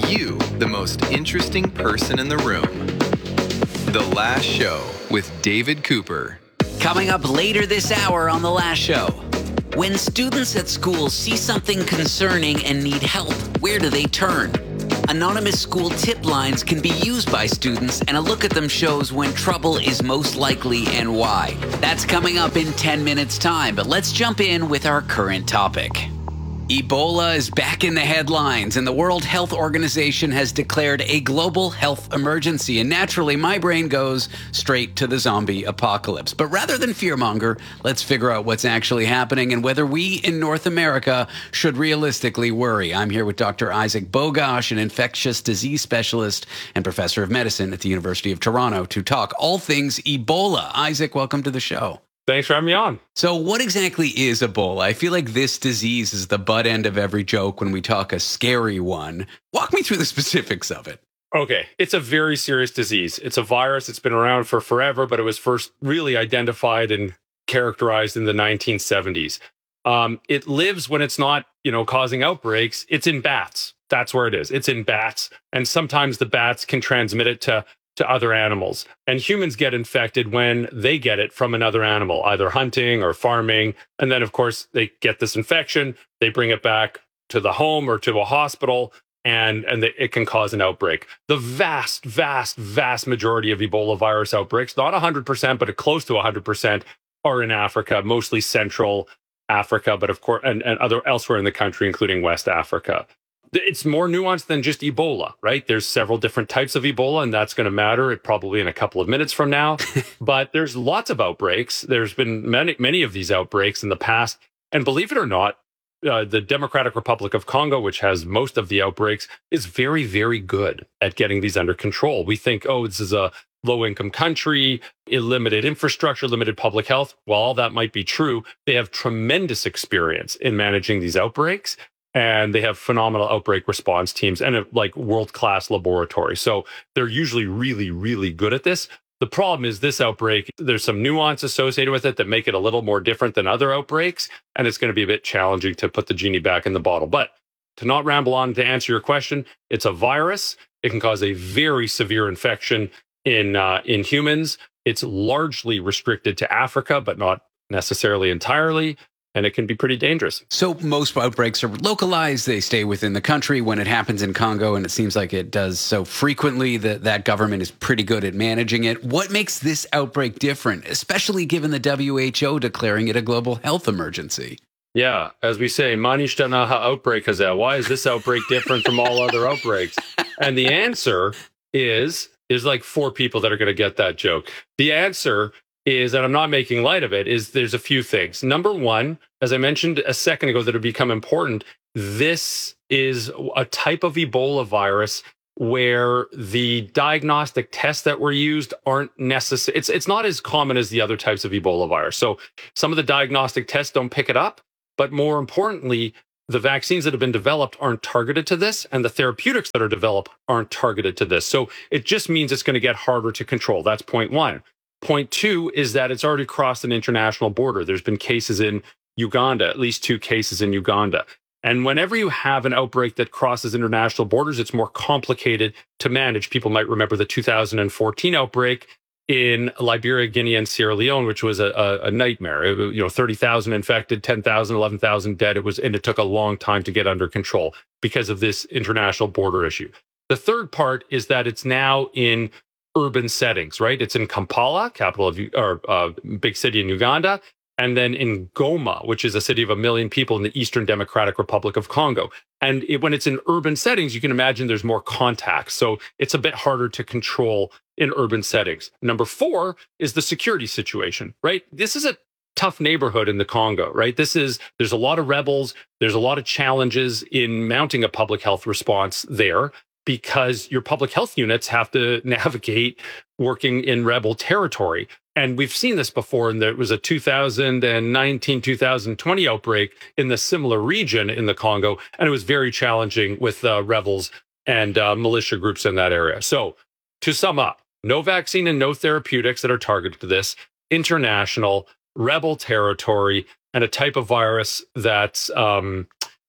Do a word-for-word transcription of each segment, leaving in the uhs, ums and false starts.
you the most interesting person in the room. The Last Show with David Cooper. Coming up later this hour on The Last Show. When students at school see something concerning and need help, where do they turn? Anonymous school tip lines can be used by students, and a look at them shows when trouble is most likely and why. That's coming up in ten minutes' time, but let's jump in with our current topic. Ebola is back in the headlines, and the World Health Organization has declared a global health emergency. And naturally, my brain goes straight to the zombie apocalypse. But rather than fearmonger, let's figure out what's actually happening and whether we in North America should realistically worry. I'm here with Doctor Isaac Bogosh, an infectious disease specialist and professor of medicine at the University of Toronto, to talk all things Ebola. Isaac, welcome to the show. Thanks for having me on. So what exactly is Ebola? I feel like this disease is the butt end of every joke when we talk a scary one. Walk me through the specifics of it. Okay, it's a very serious disease. It's a virus. It's been around for forever, but it was first really identified and characterized in the nineteen seventies. Um, it lives when it's not, you know, causing outbreaks. It's in bats. That's where it is. It's in bats. And sometimes the bats can transmit it to to other animals. And humans get infected when they get it from another animal, either hunting or farming. And then, of course, they get this infection, they bring it back to the home or to a hospital, and, and they, it can cause an outbreak. The vast, vast, vast majority of Ebola virus outbreaks, not one hundred percent, but close to one hundred percent, are in Africa, mostly Central Africa, but of course, and, and other elsewhere in the country, including West Africa. It's more nuanced than just Ebola, right? There's several different types of Ebola, and that's going to matter it probably in a couple of minutes from now. But there's lots of outbreaks. There's been many, many of these outbreaks in the past. And believe it or not, uh, the Democratic Republic of Congo, which has most of the outbreaks, is very, very good at getting these under control. We think, oh, this is a low-income country, limited infrastructure, limited public health. While all that might be true, they have tremendous experience in managing these outbreaks. And they have phenomenal outbreak response teams and a, like world-class laboratory. So they're usually really, really good at this. The problem is this outbreak, there's some nuance associated with it that make it a little more different than other outbreaks. And it's going to be a bit challenging to put the genie back in the bottle. But to not ramble on, to answer your question, it's a virus. It can cause a very severe infection in uh, in humans. It's largely restricted to Africa, but not necessarily entirely. And it can be pretty dangerous. So most outbreaks are localized. They stay within the country. When it happens in Congo, and it seems like it does so frequently, that that government is pretty good at managing it. What makes this outbreak different, especially given the W H O declaring it a global health emergency? Yeah, as we say, Manishta outbreak is that. Why is this outbreak different from all other outbreaks? And the answer is, is like four people that are going to get that joke. The answer is, and I'm not making light of it, is there's a few things. Number one, as I mentioned a second ago, that have become important, this is a type of Ebola virus where the diagnostic tests that were used aren't necessary. It's, it's not as common as the other types of Ebola virus. So some of the diagnostic tests don't pick it up, but more importantly, the vaccines that have been developed aren't targeted to this, and the therapeutics that are developed aren't targeted to this. So it just means it's going to get harder to control. That's point one. Point two is that it's already crossed an international border. There's been cases in Uganda, at least two cases in Uganda. And whenever you have an outbreak that crosses international borders, it's more complicated to manage. People might remember the two thousand fourteen outbreak in Liberia, Guinea, and Sierra Leone, which was a, a, a nightmare. It, you know, thirty thousand infected, ten thousand, eleven thousand dead. It was, and it took a long time to get under control because of this international border issue. The third part is that it's now in urban settings, right? It's in Kampala, capital of, or uh, big city in Uganda, and then in Goma, which is a city of a million people in the Eastern Democratic Republic of Congo. And it, when it's in urban settings, you can imagine there's more contact. So it's a bit harder to control in urban settings. Number four is the security situation, right? This is a tough neighborhood in the Congo, right? This is, there's a lot of rebels. There's a lot of challenges in mounting a public health response there, because your public health units have to navigate working in rebel territory. And we've seen this before, and there was a two thousand nineteen, two thousand twenty outbreak in the similar region in the Congo, and it was very challenging with uh, rebels and uh, militia groups in that area. So to sum up, no vaccine and no therapeutics that are targeted to this, international, rebel territory, and a type of virus that's um,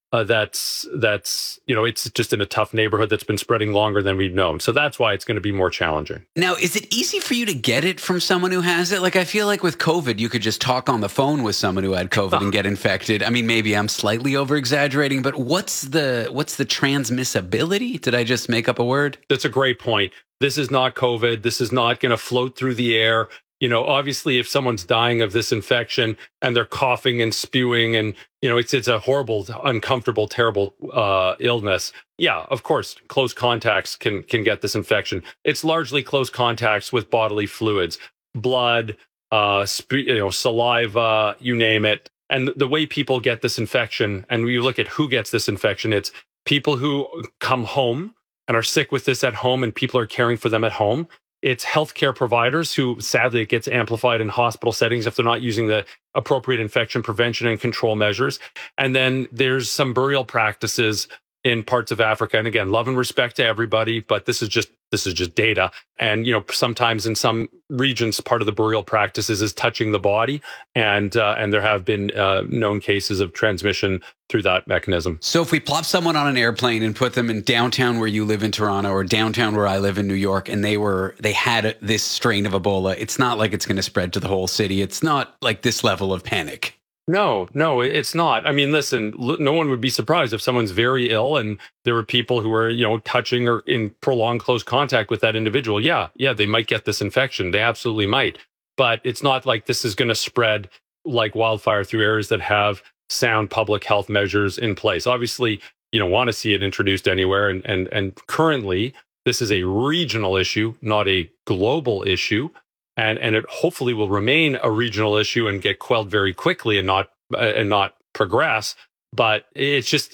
uh, that's that's you know it's just in a tough neighborhood that's been spreading longer than we've known. So that's why it's going to be more challenging. Now, is it easy for you to get it from someone who has it? Like, I feel like with COVID, you could just talk on the phone with someone who had COVID and get infected. I mean, maybe I'm slightly over exaggerating, but what's the what's the transmissibility? Did I just make up a word? That's a great point. This is not COVID. This is not going to float through the air. You know, obviously, if someone's dying of this infection and they're coughing and spewing and, you know, it's it's a horrible, uncomfortable, terrible uh, illness. Yeah, of course, close contacts can can get this infection. It's largely close contacts with bodily fluids, blood, uh, spe- you know, saliva, you name it. And the way people get this infection, and when you look at who gets this infection, it's people who come home and are sick with this at home and people are caring for them at home. It's healthcare providers who, sadly, it gets amplified in hospital settings if they're not using the appropriate infection prevention and control measures. And then there's some burial practices in parts of Africa. And again, love and respect to everybody, but this is just this is just data. And you know, sometimes in some regions, part of the burial practices is touching the body, and uh, and there have been uh, known cases of transmission through that mechanism. So if we plop someone on an airplane and put them in downtown where you live in Toronto or downtown where I live in New York, and they were they had this strain of Ebola, it's not like it's going to spread to the whole city. It's not like this level of panic. No, no, it's not. I mean, listen, no one would be surprised if someone's very ill and there were people who were, you know, touching or in prolonged close contact with that individual. Yeah, yeah, they might get this infection. They absolutely might. But it's not like this is going to spread like wildfire through areas that have sound public health measures in place. Obviously, you don't want to see it introduced anywhere. And, and, and currently, this is a regional issue, not a global issue. And and it hopefully will remain a regional issue and get quelled very quickly and not uh, and not progress. But it's just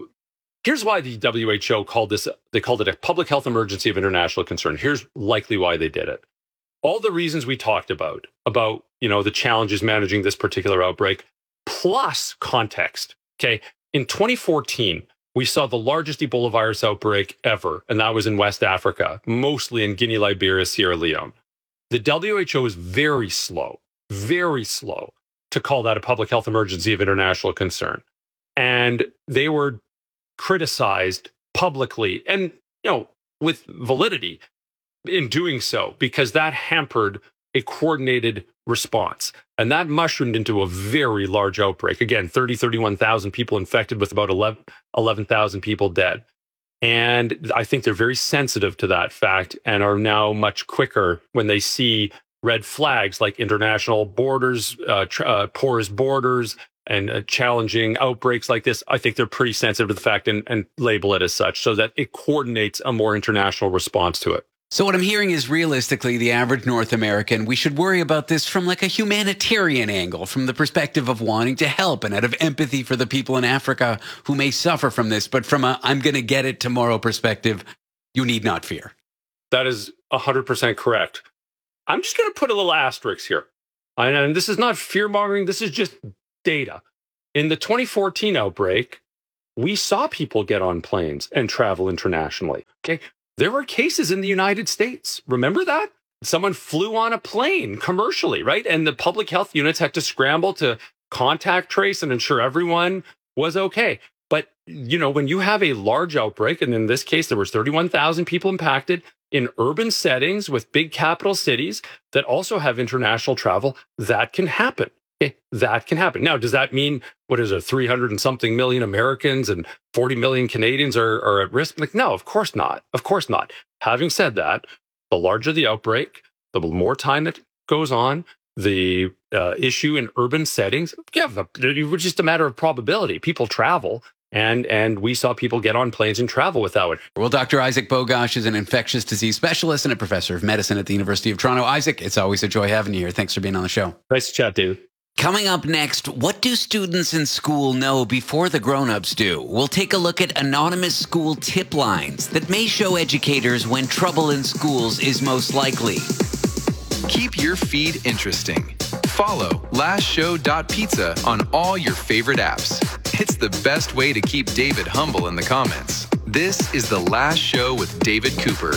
here's why the W H O called this. They called it a public health emergency of international concern. Here's likely why they did it. All the reasons we talked about about you know the challenges managing this particular outbreak, plus context. Okay, in twenty fourteen, we saw the largest Ebola virus outbreak ever, and that was in West Africa, mostly in Guinea, Liberia, Sierra Leone. The W H O is very slow, very slow to call that a public health emergency of international concern. And they were criticized publicly and, you know, with validity in doing so, because that hampered a coordinated response. And that mushroomed into a very large outbreak. Again, thirty, thirty-one thousand people infected with about eleven thousand people dead. And I think they're very sensitive to that fact and are now much quicker when they see red flags like international borders, uh, tr- uh, porous borders, and uh, challenging outbreaks like this. I think they're pretty sensitive to the fact and, and label it as such so that it coordinates a more international response to it. So what I'm hearing is realistically, the average North American, we should worry about this from like a humanitarian angle, from the perspective of wanting to help and out of empathy for the people in Africa who may suffer from this. But from a I'm going to get it tomorrow perspective, you need not fear. That is one hundred percent correct. I'm just going to put a little asterisk here. And this is not fear-mongering. This is just data. In the twenty fourteen outbreak, we saw people get on planes and travel internationally. Okay. There were cases in the United States. Remember that? Someone flew on a plane commercially, right? And the public health units had to scramble to contact trace and ensure everyone was okay. But, you know, when you have a large outbreak, and in this case, there was thirty-one thousand people impacted in urban settings with big capital cities that also have international travel, that can happen. Okay, that can happen. Now, does that mean, what is it, three hundred and something million Americans and forty million Canadians are, are at risk? Like, no, of course not. Of course not. Having said that, the larger the outbreak, the more time that goes on, the uh, issue in urban settings, yeah, it was just a matter of probability. People travel, and and we saw people get on planes and travel without it. Well, Doctor Isaac Bogosh is an infectious disease specialist and a professor of medicine at the University of Toronto. Isaac, it's always a joy having you here. Thanks for being on the show. Nice to chat, David. Coming up next, what do students in school know before the grown-ups do? We'll take a look at anonymous school tip lines that may show educators when trouble in schools is most likely. Keep your feed interesting. Follow last show dot pizza on all your favorite apps. It's the best way to keep David humble in the comments. This is The Last Show with David Cooper.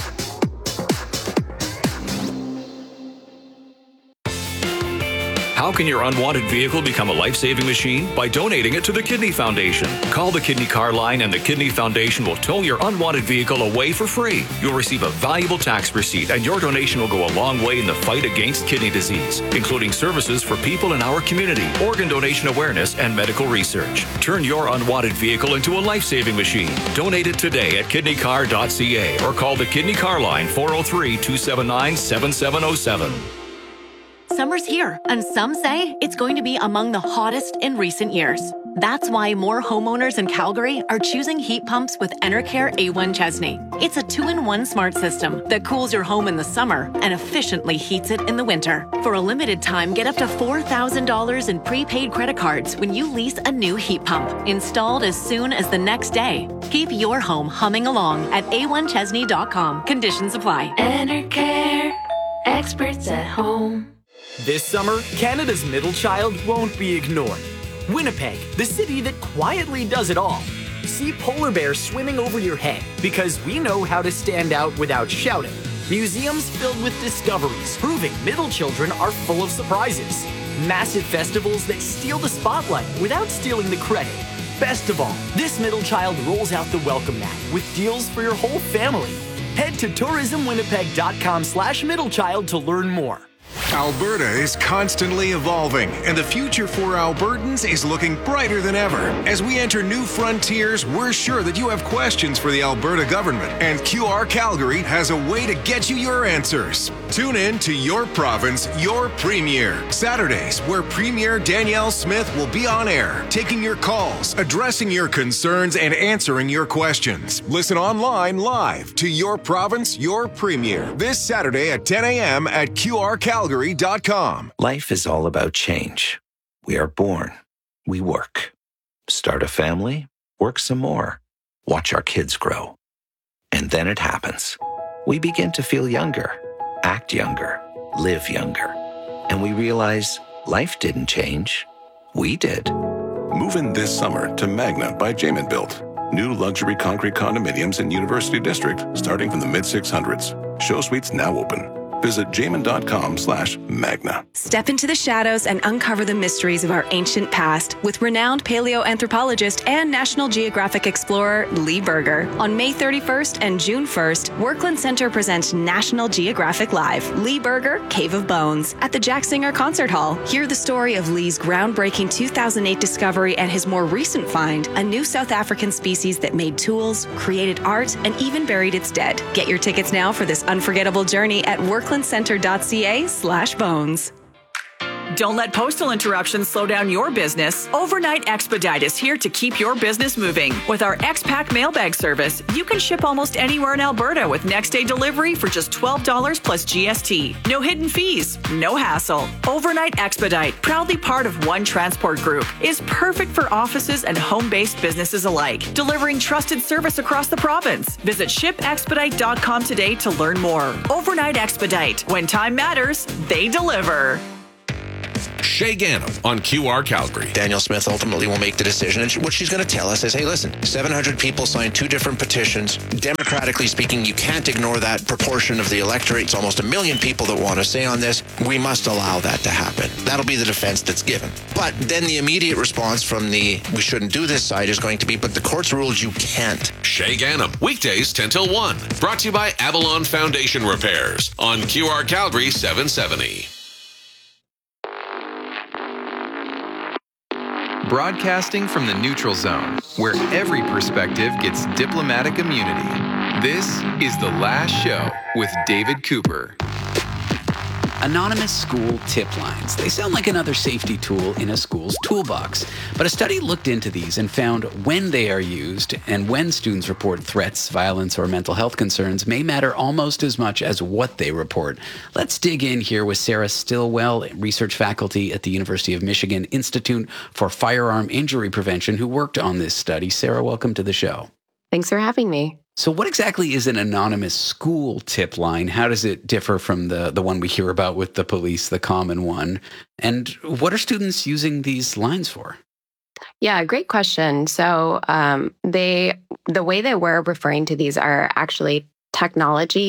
How How can your unwanted vehicle become a life-saving machine? By donating it to the Kidney Foundation. Call the Kidney Car Line and the Kidney Foundation will tow your unwanted vehicle away for free. You'll receive a valuable tax receipt and your donation will go a long way in the fight against kidney disease, including services for people in our community, organ donation awareness, and medical research. Turn your unwanted vehicle into a life-saving machine. Donate it today at kidney car dot c a or call the Kidney Car Line four oh three, two seven nine, seven seven oh seven. Summer's here, and some say it's going to be among the hottest in recent years. That's why more homeowners in Calgary are choosing heat pumps with Enercare A one Chesney. It's a two-in-one smart system that cools your home in the summer and efficiently heats it in the winter. For a limited time, get up to four thousand dollars in prepaid credit cards when you lease a new heat pump, installed as soon as the next day. Keep your home humming along at a one chesney dot com. Conditions apply. Enercare, experts at home. This summer, Canada's middle child won't be ignored. Winnipeg, the city that quietly does it all. See polar bears swimming over your head because we know how to stand out without shouting. Museums filled with discoveries proving middle children are full of surprises. Massive festivals that steal the spotlight without stealing the credit. Best of all, this middle child rolls out the welcome mat with deals for your whole family. Head to tourism winnipeg dot com slash middle child to learn more. Alberta is constantly evolving, and the future for Albertans is looking brighter than ever. As we enter new frontiers, we're sure that you have questions for the Alberta government, and Q R Calgary has a way to get you your answers. Tune in to Your Province, Your Premier, Saturdays, where Premier Danielle Smith will be on air, taking your calls, addressing your concerns, and answering your questions. Listen online live to Your Province, Your Premier, this Saturday at ten a.m. at Q R Calgary dot com. Life is all about change. We are born. We work. Start a family. Work some more. Watch our kids grow. And then it happens. We begin to feel younger, act younger, live younger. And we realize life didn't change. We did. Move in this summer to Magna by Jamin Built. New luxury concrete condominiums in University District starting from the mid six hundreds. Show suites now open. Visit jamin dot com slash magna. Step into the shadows and uncover the mysteries of our ancient past with renowned paleoanthropologist and National Geographic explorer Lee Berger. On May thirty-first and June first, Workland Center presents National Geographic Live, Lee Berger, Cave of Bones, at the Jack Singer Concert Hall. Hear the story of Lee's groundbreaking two thousand eight discovery and his more recent find, a new South African species that made tools, created art, and even buried its dead. Get your tickets now for this unforgettable journey at workland center dot c a slash bones. Don't let postal interruptions slow down your business. Overnight Expedite is here to keep your business moving. With our X-Pack mailbag service, you can ship almost anywhere in Alberta with next-day delivery for just twelve dollars plus G S T. No hidden fees, no hassle. Overnight Expedite, proudly part of One Transport Group, is perfect for offices and home-based businesses alike, delivering trusted service across the province. Visit ship expedite dot com today to learn more. Overnight Expedite. When time matters, they deliver. Shay Gannam on Q R Calgary. Danielle Smith ultimately will make the decision. And what she's going to tell us is, hey, listen, seven hundred people signed two different petitions. Democratically speaking, you can't ignore that proportion of the electorate. It's almost a million people that want to say on this. We must allow that to happen. That'll be the defense that's given. But then the immediate response from the we shouldn't do this side is going to be, but the court's ruled you can't. Shay Gannam, weekdays ten till one. Brought to you by Avalon Foundation Repairs on Q R Calgary seven seventy. Broadcasting from the neutral zone, where every perspective gets diplomatic immunity. This is The Last Show with David Cooper. Anonymous school tip lines. They sound like another safety tool in a school's toolbox. But a study looked into these and found when they are used and when students report threats, violence, or mental health concerns may matter almost as much as what they report. Let's dig in here with Sarah Stillwell, research faculty at the University of Michigan Institute for Firearm Injury Prevention, who worked on this study. Sarah, welcome to the show. Thanks for having me. So what exactly is an anonymous school tip line? How does it differ from the, the one we hear about with the police, the common one? And what are students using these lines for? Yeah, great question. So um, they the way that we're referring to these are actually technology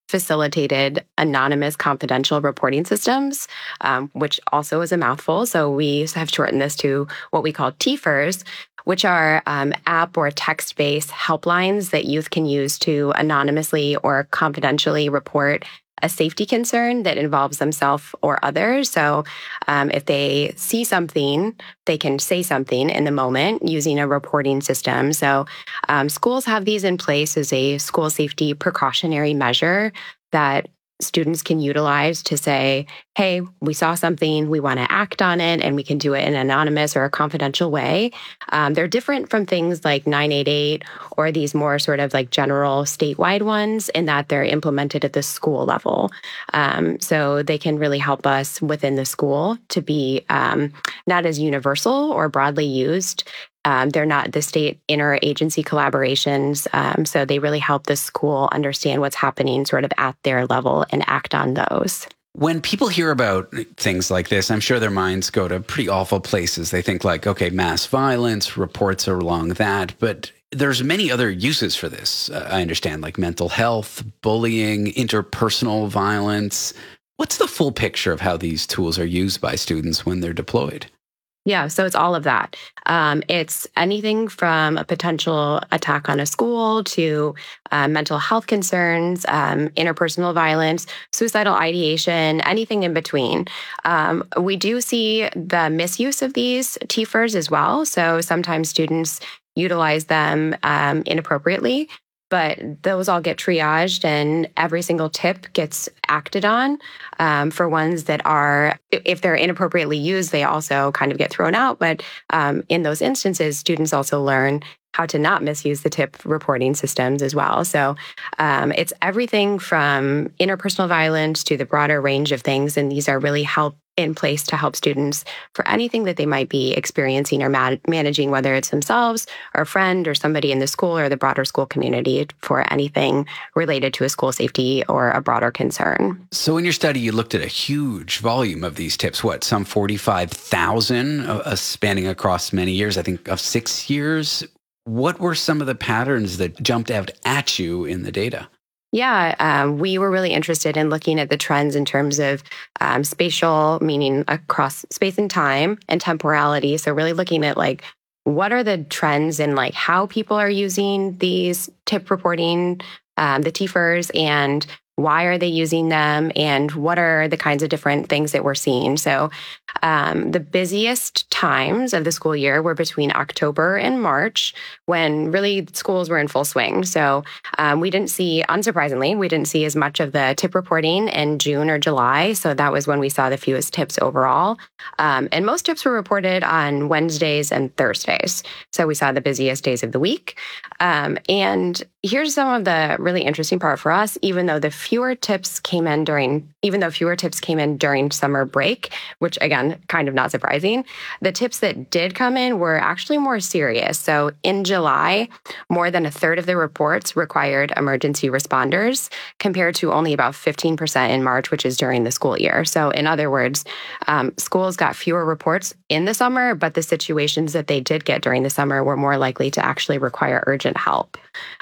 facilitated anonymous confidential reporting systems, um, which also is a mouthful. So we have shortened this to what we call T F E R S, which are um, app or text-based helplines that youth can use to anonymously or confidentially report a safety concern that involves themselves or others. So um, if they see something, they can say something in the moment using a reporting system. So um, schools have these in place as a school safety precautionary measure that students can utilize to say, hey, we saw something, we want to act on it, and we can do it in an anonymous or a confidential way. Um, they're different from things like nine eight eight or these more sort of like general statewide ones in that they're implemented at the school level. Um, so they can really help us within the school to be um, not as universal or broadly used. Um, they're not the state interagency collaborations, um, so they really help the school understand what's happening sort of at their level and act on those. When people hear about things like this, I'm sure their minds go to pretty awful places. They think like, okay, mass violence, reports along that, but there's many other uses for this. Uh, I understand, like mental health, bullying, interpersonal violence. What's the full picture of how these tools are used by students when they're deployed? Yeah, so it's all of that. Um, it's anything from a potential attack on a school to uh, mental health concerns, um, interpersonal violence, suicidal ideation, anything in between. Um, we do see the misuse of these T F E R S as well. So sometimes students utilize them um, inappropriately. But those all get triaged and every single tip gets acted on. Um, for ones that are, if they're inappropriately used, they also kind of get thrown out. But um, in those instances, students also learn how to not misuse the tip reporting systems as well. So um, it's everything from interpersonal violence to the broader range of things. And these are really help in place to help students for anything that they might be experiencing or ma- managing, whether it's themselves or a friend or somebody in the school or the broader school community for anything related to a school safety or a broader concern. So in your study, you looked at a huge volume of these tips, what, some forty-five thousand uh, spanning across many years, I think of six years. What were some of the patterns that jumped out at you in the data? Yeah, um, we were really interested in looking at the trends in terms of um, spatial, meaning across space and time, and temporality. So really looking at like, what are the trends in like how people are using these tip reporting, um, the T F E R S, and why are they using them, and what are the kinds of different things that we're seeing? So um, the busiest times of the school year were between October and March, when really schools were in full swing. So um, we didn't see, unsurprisingly, we didn't see as much of the tip reporting in June or July. So that was when we saw the fewest tips overall. Um, and most tips were reported on Wednesdays and Thursdays. So we saw the busiest days of the week. Um, and here's some of the really interesting part for us, even though the fewer tips came in during, even though fewer tips came in during summer break, which again, kind of not surprising, the tips that did come in were actually more serious. So in July, more than a third of the reports required emergency responders, compared to only about fifteen percent in March, which is during the school year. So in other words, um, schools got fewer reports in the summer, but the situations that they did get during the summer were more likely to actually require urgent help.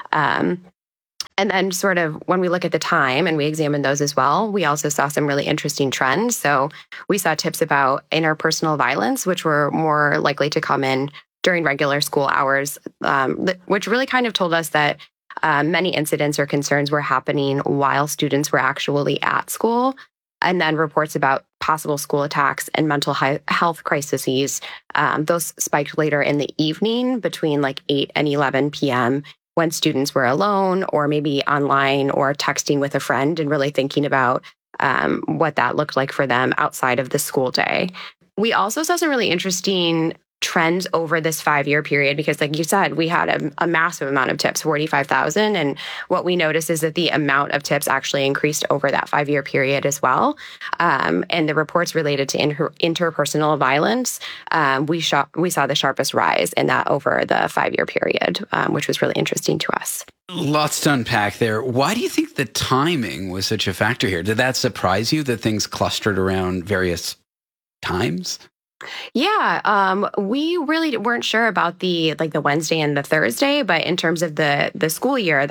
Um, And then sort of when we look at the time and we examine those as well, we also saw some really interesting trends. So we saw tips about interpersonal violence, which were more likely to come in during regular school hours, um, which really kind of told us that uh, many incidents or concerns were happening while students were actually at school. And then reports about possible school attacks and mental health crises, um, those spiked later in the evening between like eight and eleven p.m., when students were alone or maybe online or texting with a friend and really thinking about um, what that looked like for them outside of the school day. We also saw some really interesting trends over this five-year period because, like you said, we had a, a massive amount of tips, forty-five thousand. And what we noticed is that the amount of tips actually increased over that five-year period as well. Um, and the reports related to inter- interpersonal violence, um, we, sh- we saw the sharpest rise in that over the five-year period, um, which was really interesting to us. Lots to unpack there. Why do you think the timing was such a factor here? Did that surprise you that things clustered around various times? Yeah, um, we really weren't sure about the like the Wednesday and the Thursday, but in terms of the the school year, that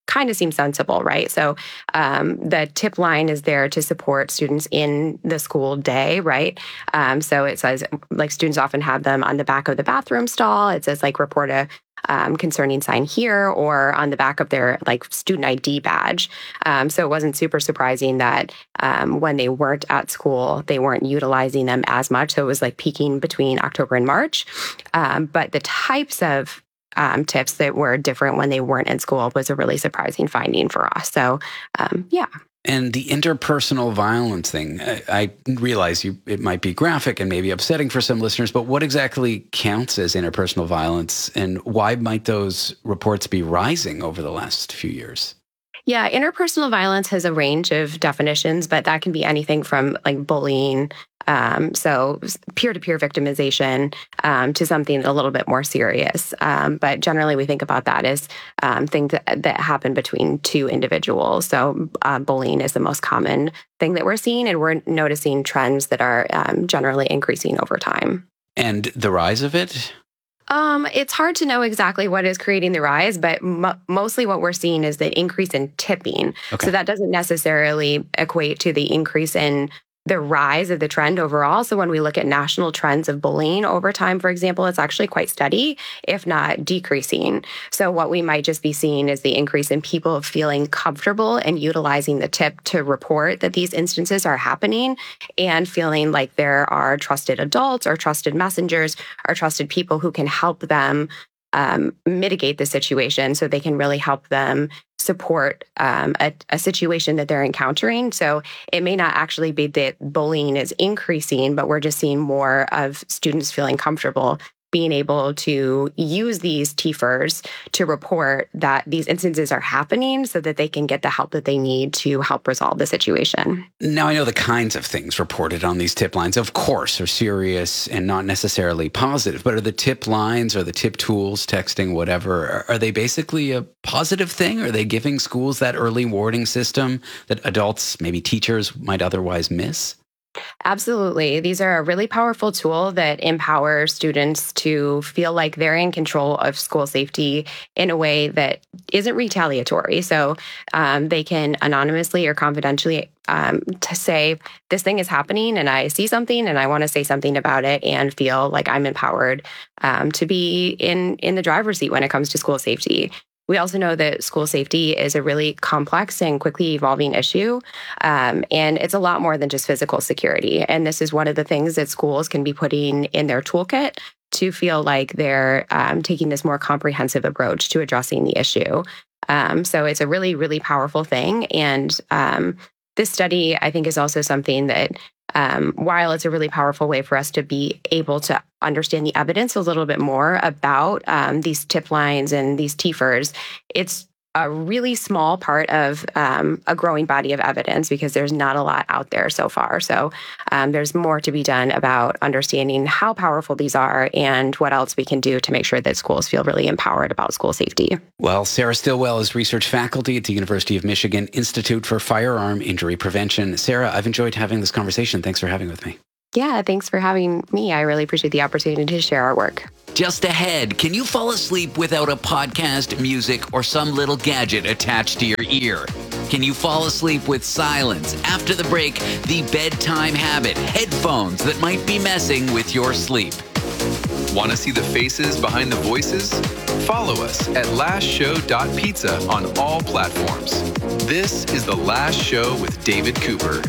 kind of seems sensible, right? So um, the tip line is there to support students in the school day, right? Um, so it says, like, students often have them on the back of the bathroom stall. It says, like, report a Um, concerning sign here, or on the back of their like student I D badge. Um, so it wasn't super surprising that um, when they weren't at school, they weren't utilizing them as much. So it was like peaking between October and March. Um, but the types of um, tips that were different when they weren't in school was a really surprising finding for us. So um, yeah. And the interpersonal violence thing, I, I realize you, it might be graphic and maybe upsetting for some listeners, but what exactly counts as interpersonal violence, and why might those reports be rising over the last few years? Yeah, interpersonal violence has a range of definitions, but that can be anything from like bullying, um, so peer-to-peer victimization, um, to something a little bit more serious. Um, but generally, we think about that as um, things that, that happen between two individuals. So uh, bullying is the most common thing that we're seeing, and we're noticing trends that are um, generally increasing over time. And the rise of it? Um, it's hard to know exactly what is creating the rise, but mo- mostly what we're seeing is the increase in tipping. Okay. So that doesn't necessarily equate to the increase in the rise of the trend overall. So when we look at national trends of bullying over time, for example, it's actually quite steady, if not decreasing. So what we might just be seeing is the increase in people feeling comfortable and utilizing the tip to report that these instances are happening, and feeling like there are trusted adults or trusted messengers or trusted people who can help them um, mitigate the situation, so they can really help them support um, a, a situation that they're encountering. So it may not actually be that bullying is increasing, but we're just seeing more of students feeling comfortable being able to use these T F E Rs to report that these instances are happening, so that they can get the help that they need to help resolve the situation. Now, I know the kinds of things reported on these tip lines, of course, are serious and not necessarily positive, but are the tip lines or the tip tools, texting, whatever, are they basically a positive thing? Are they giving schools that early warning system that adults, maybe teachers, might otherwise miss? Absolutely. These are a really powerful tool that empowers students to feel like they're in control of school safety in a way that isn't retaliatory. So um, they can anonymously or confidentially um, to say, this thing is happening and I see something and I want to say something about it, and feel like I'm empowered um, to be in, in the driver's seat when it comes to school safety. We also know that school safety is a really complex and quickly evolving issue, um, and it's a lot more than just physical security. And this is one of the things that schools can be putting in their toolkit to feel like they're um, taking this more comprehensive approach to addressing the issue. Um, so it's a really, really powerful thing. And um, this study, I think, is also something that Um, while it's a really powerful way for us to be able to understand the evidence a little bit more about um, these tip lines and these T F E Rs, it's a really small part of um, a growing body of evidence, because there's not a lot out there so far. So um, there's more to be done about understanding how powerful these are and what else we can do to make sure that schools feel really empowered about school safety. Well, Sarah Stillwell is research faculty at the University of Michigan Institute for Firearm Injury Prevention. Sarah, I've enjoyed having this conversation. Thanks for having with me. Yeah, thanks for having me. I really appreciate the opportunity to share our work. Just ahead, can you fall asleep without a podcast, music, or some little gadget attached to your ear? Can you fall asleep with silence? After the break, the bedtime habit, headphones that might be messing with your sleep. Want to see the faces behind the voices? Follow us at last show dot pizza on all platforms. This is The Last Show with David Cooper.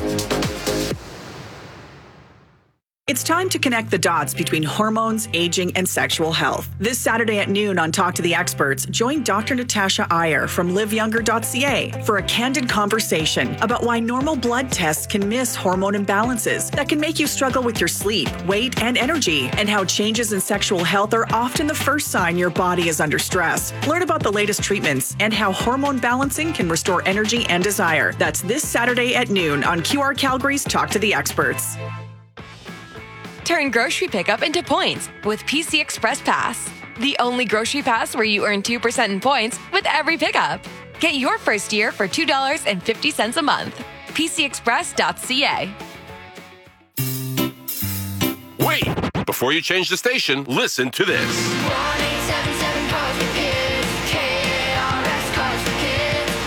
It's time to connect the dots between hormones, aging, and sexual health. This Saturday at noon on Talk to the Experts, join Doctor Natasha Iyer from live younger dot c a for a candid conversation about why normal blood tests can miss hormone imbalances that can make you struggle with your sleep, weight, and energy, and how changes in sexual health are often the first sign your body is under stress. Learn about the latest treatments and how hormone balancing can restore energy and desire. That's this Saturday at noon on Q R Calgary's Talk to the Experts. Turn grocery pickup into points with P C Express Pass. The only grocery pass where you earn two percent in points with every pickup. Get your first year for two dollars and fifty cents a month. P C express dot c a. Wait! Before you change the station, listen to this. one eight seven seven calls for kids. K A R S calls for kids.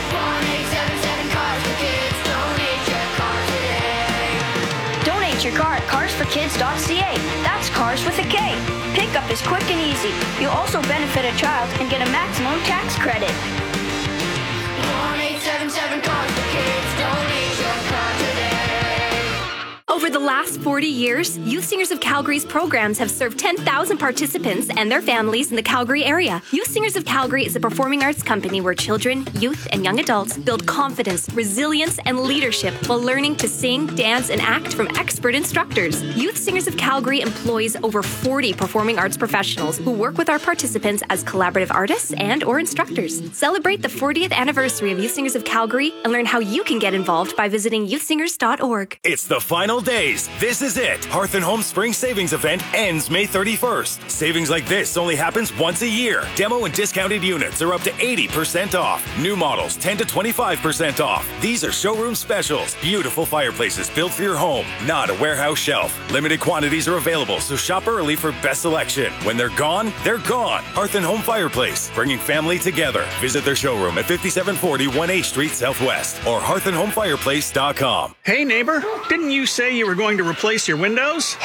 your car at cars for kids dot c a. That's cars with a K. Pickup is quick and easy. You'll also benefit a child and get a maximum tax credit. one eight seven seven cars for kids. Donate your car today. Over the last forty years, Youth Singers of Calgary's programs have served ten thousand participants and their families in the Calgary area. Youth Singers of Calgary is a performing arts company where children, youth, and young adults build confidence, resilience, and leadership while learning to sing, dance, and act from expert instructors. Youth Singers of Calgary employs over forty performing arts professionals who work with our participants as collaborative artists and or instructors. Celebrate the fortieth anniversary of Youth Singers of Calgary and learn how you can get involved by visiting youth singers dot org. It's the final days. This is it. Hearth and Home Spring Savings Event ends May thirty-first. Savings like this only happens once a year. Demo and discounted units are up to eighty percent off. New models ten to twenty-five percent off. These are showroom specials. Beautiful fireplaces built for your home, not a warehouse shelf. Limited quantities are available, so shop early for best selection. When they're gone, they're gone. Hearth and Home Fireplace, bringing family together. Visit their showroom at fifty-seven forty one H Street Southwest or hearth and home fireplace dot com. Hey neighbor, didn't you say you were going to replace your windows?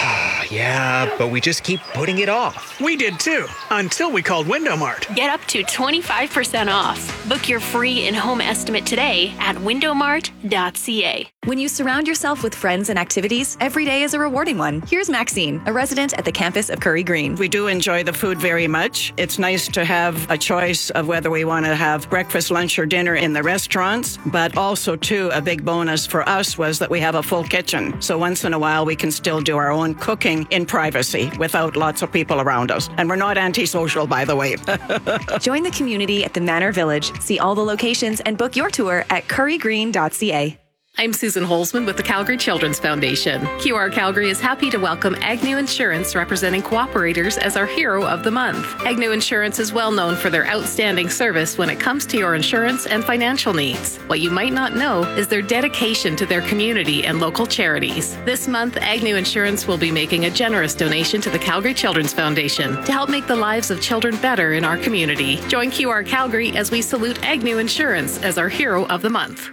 Yeah, but we just keep putting it off. We did too, until we called Window Mart. Get up to twenty-five percent off. Book your free in-home estimate today at window mart dot c a. When you surround yourself with friends and activities, every day is a rewarding one. Here's Maxine, a resident at the campus of Curry Green. We do enjoy the food very much. It's nice to have a choice of whether we want to have breakfast, lunch, or dinner in the restaurants, but also, too, a big bonus for us was that we have a full kitchen. So once in a while, we can still do our own cooking in privacy without lots of people around us. And we're not antisocial, by the way. Join the community at the Manor Village. See all the locations and book your tour at curry green dot c a. I'm Susan Holzman with the Calgary Children's Foundation. Q R Calgary is happy to welcome Agnew Insurance, representing cooperators, as our Hero of the Month. Agnew Insurance is well known for their outstanding service when it comes to your insurance and financial needs. What you might not know is their dedication to their community and local charities. This month, Agnew Insurance will be making a generous donation to the Calgary Children's Foundation to help make the lives of children better in our community. Join Q R Calgary as we salute Agnew Insurance as our Hero of the Month.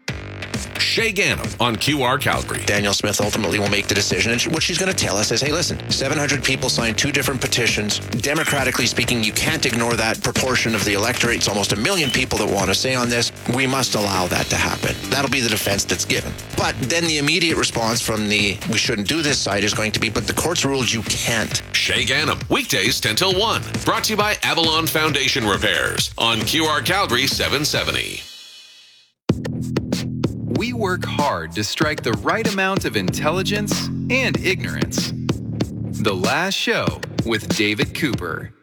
Shay Gannam on Q R Calgary. Danielle Smith ultimately will make the decision. And what she's going to tell us is, hey, listen, seven hundred people signed two different petitions. Democratically speaking, you can't ignore that proportion of the electorate. It's almost a million people that want to say on this. We must allow that to happen. That'll be the defense that's given. But then the immediate response from the we shouldn't do this side is going to be, but the court's ruled you can't. Shay Gannam, weekdays ten till one. Brought to you by Avalon Foundation Repairs on Q R Calgary seven seventy. We work hard to strike the right amount of intelligence and ignorance. The Last Show with David Cooper.